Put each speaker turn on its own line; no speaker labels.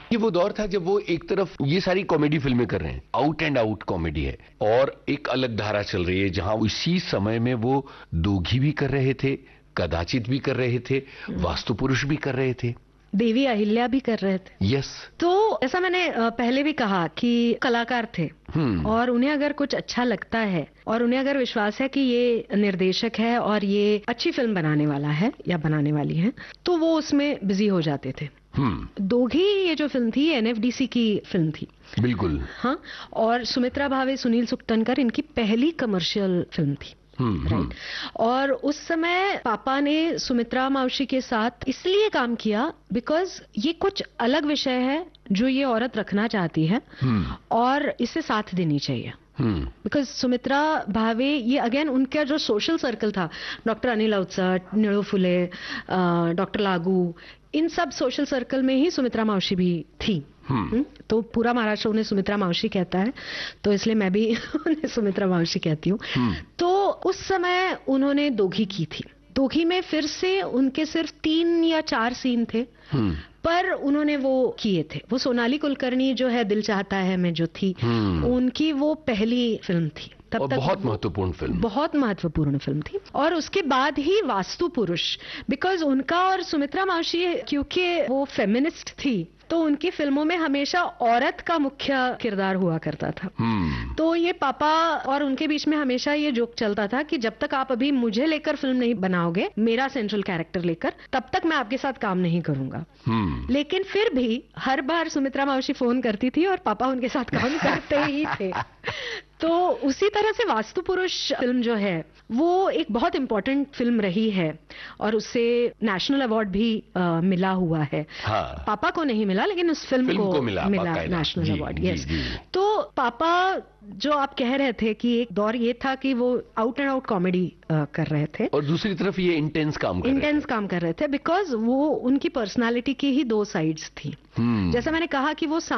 ये वो दौर था जब वो एक तरफ ये सारी कॉमेडी फिल्में कर रहे हैं, आउट एंड आउट कॉमेडी है, और एक अलग धारा चल रही है जहां इसी समय में वो दोघी भी कर रहे थे, कदाचित भी कर रहे थे, वास्तु पुरुष भी कर रहे थे,
देवी अहिल्या भी कर रहे थे।
यस।
तो ऐसा मैंने पहले भी कहा कि कलाकार थे और उन्हें अगर कुछ अच्छा लगता है और उन्हें अगर विश्वास है कि ये निर्देशक है और ये अच्छी फिल्म बनाने वाला है या बनाने वाली है, तो वो उसमें बिजी हो जाते थे। दोघी ये जो फिल्म थी एनएफडीसी की फिल्म थी।
बिल्कुल।
हाँ, और सुमित्रा भावे, सुनील सुक्तनकर, इनकी पहली कमर्शियल फिल्म थी। राइट। और उस समय पापा ने सुमित्रा मावशी के साथ इसलिए काम किया बिकॉज ये कुछ अलग विषय है जो ये औरत रखना चाहती है और इसे साथ देनी चाहिए। बिकॉज सुमित्रा भावे, ये अगेन उनका जो सोशल सर्कल था, डॉक्टर अनिल अवचट, नीळू फुले, डॉक्टर लागू, इन सब सोशल सर्कल में ही सुमित्रा मावशी भी थी। तो पूरा महाराष्ट्र उन्हें सुमित्रा मावशी कहता है, तो इसलिए मैं भी उन्हें सुमित्रा मावशी कहती हूँ। तो उस समय उन्होंने दोघी की थी। दोघी में फिर से उनके सिर्फ 3 या 4 सीन थे, पर उन्होंने वो किए थे। वो सोनाली कुलकर्णी जो है दिल चाहता है में जो थी, उनकी वो पहली फिल्म थी। तब
और
तक
बहुत महत्वपूर्ण फिल्म,
बहुत महत्वपूर्ण फिल्म थी। और उसके बाद ही वास्तु पुरुष, बिकॉज उनका और सुमित्रा मावशी क्योंकि वो फेमिनिस्ट थी, तो उनकी फिल्मों में हमेशा औरत का मुख्य किरदार हुआ करता था। तो ये पापा और उनके बीच में हमेशा ये जोक चलता था कि जब तक आप अभी मुझे लेकर फिल्म नहीं बनाओगे, मेरा सेंट्रल कैरेक्टर लेकर, तब तक मैं आपके साथ काम नहीं करूंगा। लेकिन फिर भी हर बार सुमित्रा मावशी फोन करती थी और पापा उनके साथ काम करते ही थे। तो उसी तरह से वास्तु पुरुष फिल्म जो है वो एक बहुत इंपॉर्टेंट फिल्म रही है और उससे नेशनल अवार्ड भी मिला हुआ है।
हाँ।
पापा को नहीं मिला, लेकिन उस फिल्म को मिला नेशनल अवार्ड। यस। तो पापा, जो आप कह रहे थे कि एक दौर ये था कि वो आउट एंड आउट कॉमेडी कर रहे थे,
और दूसरी तरफ ये इंटेंस काम कर रहे थे,
बिकॉज वो उनकी पर्सनालिटी की ही 2 साइड्स थी। जैसा मैंने कहा कि वो